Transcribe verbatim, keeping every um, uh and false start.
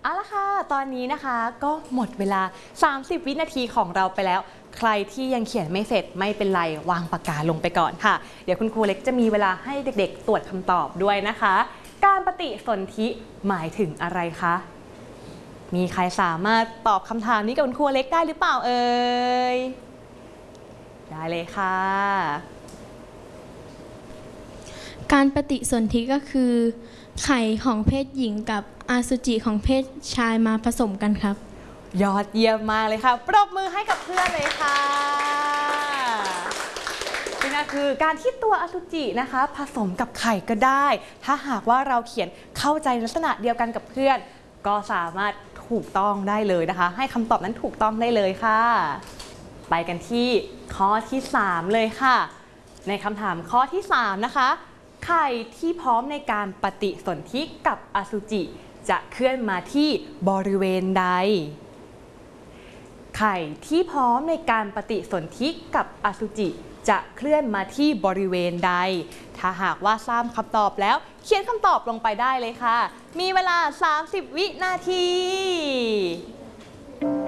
เอาละค่ะตอนนี้นะคะก็หมดเวลาสามสิบวินาทีของเราไปแล้วใครที่ยังเขียนไม่เสร็จไม่เป็นไรวางปากกาลงไปก่อนค่ะเดี๋ยวคุณครูเล็กจะมีเวลาให้เด็กๆตรวจคำตอบด้วยนะคะการปฏิสนธิหมายถึงอะไรคะมีใครสามารถตอบคำถามนี้กับคุณครูเล็กได้หรือเปล่าเอ่ยได้เลยค่ะการปฏิสนธิก็คือไข่ของเพศหญิงกับอสุจิของเพศชายมาผสมกันครับยอดเยี่ยมมากเลยค่ะปรบมือให้กับเพื่อนเลยค่ะนี่นะคือการที่ตัวอสุจินะคะผสมกับไข่ก็ได้ถ้าหากว่าเราเขียนเข้าใจลักษณะเดียวกันกับเพื่อนก็สามารถถูกต้องได้เลยนะคะให้คำตอบนั้นถูกต้องได้เลยค่ะไปกันที่ข้อที่สามเลยค่ะในคำถามข้อที่สามนะคะไข่ที่พร้อมในการปฏิสนธิกับอสุจิจะเคลื่อนมาที่บริเวณใดไข่ที่พร้อมในการปฏิสนธิกับอสุจิจะเคลื่อนมาที่บริเวณใดถ้าหากว่าทราบคำตอบแล้วเขียนคำตอบลงไปได้เลยค่ะมีเวลาสามสิบวินาที